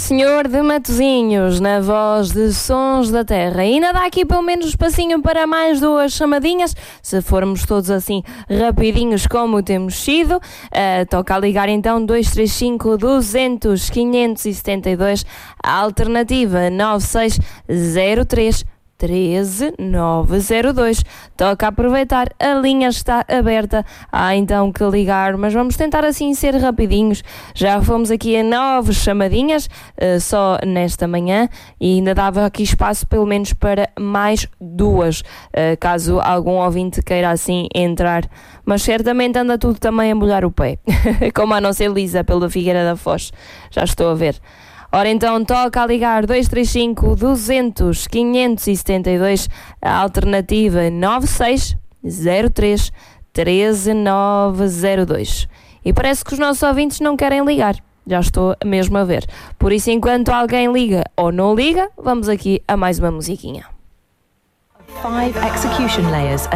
Senhor de Matosinhos, na voz de Sons da Terra. E ainda dá aqui pelo menos espacinho para mais 2 chamadinhas, se formos todos assim rapidinhos como temos sido. Toca a ligar então 235 200 572, a alternativa 9603 13902. Toca aproveitar, a linha está aberta. Há então que ligar, mas vamos tentar assim ser rapidinhos. Já fomos aqui a 9 chamadinhas só nesta manhã e ainda dava aqui espaço pelo menos para mais 2, caso algum ouvinte queira assim entrar, mas certamente anda tudo também a molhar o pé como a nossa Elisa pela Figueira da Foz, já estou a ver. Ora então, toca a ligar 235 200 572, a alternativa 9603 13902. E parece que os nossos ouvintes não querem ligar, já estou mesmo a ver. Por isso, enquanto alguém liga ou não liga, vamos aqui a mais uma musiquinha. 5 execution layers